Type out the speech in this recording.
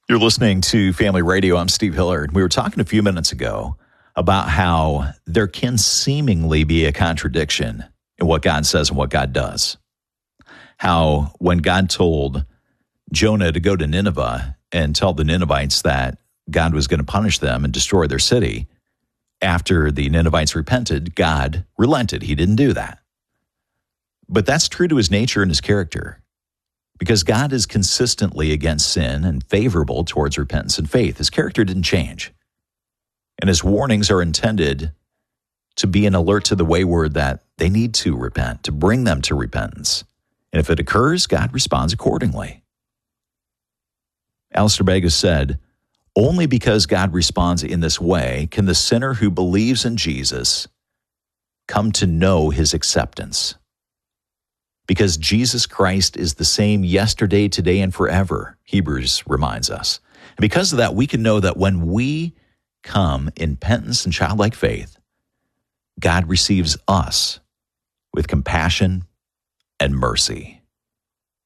You're listening to Family Radio. I'm Steve Hillard. We were talking a few minutes ago about how there can seemingly be a contradiction in what God says and what God does. How when God told Jonah to go to Nineveh and tell the Ninevites that God was going to punish them and destroy their city, after the Ninevites repented, God relented. He didn't do that. But that's true to his nature and his character, because God is consistently against sin and favorable towards repentance and faith. His character didn't change. And his warnings are intended to be an alert to the wayward that they need to repent, to bring them to repentance. And if it occurs, God responds accordingly. Alistair Begg has said, only because God responds in this way can the sinner who believes in Jesus come to know his acceptance. Because Jesus Christ is the same yesterday, today, and forever, Hebrews reminds us. And because of that, we can know that when we come in penitence and childlike faith, God receives us with compassion and mercy.